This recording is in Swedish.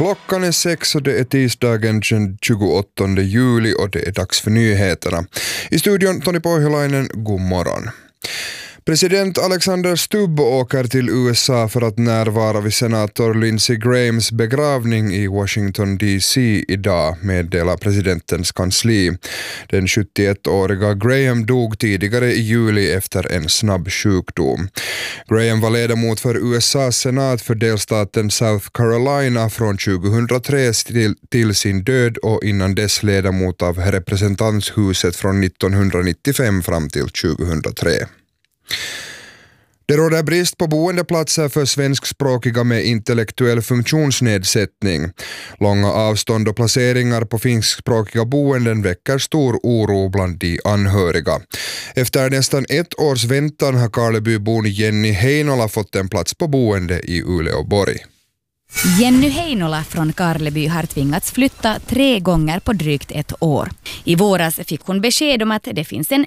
Klockan är 6 och det är tisdagen den 28 juli och det är dags för nyheterna. I studion Toni Pohjolainen, god morgon. President Alexander Stubb åker till USA för att närvara vid senator Lindsey Grahams begravning i Washington DC idag, meddelar presidentens kansli. Den 71-åriga Graham dog tidigare i juli efter en snabb sjukdom. Graham var ledamot för USAs senat för delstaten South Carolina från 2003 till sin död och innan dess ledamot av representanthuset från 1995 fram till 2003. Det råder brist på boendeplatser för svenskspråkiga med intellektuell funktionsnedsättning. Långa avstånd och placeringar på finskspråkiga boenden väcker stor oro bland de anhöriga. Efter nästan ett års väntan har Karlebybon Jenny Heinola fått en plats på boende i Uleåborg. Jenny Heinola från Karleby har tvingats flytta 3 gånger på drygt ett år. I våras fick hon besked om att det finns en